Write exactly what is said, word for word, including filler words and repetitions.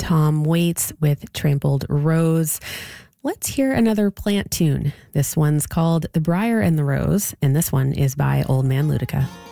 Tom Waits with Trampled Rose. Let's hear another plant tune. This one's called The Briar and the Rose, and this one is by Old Man Ludica.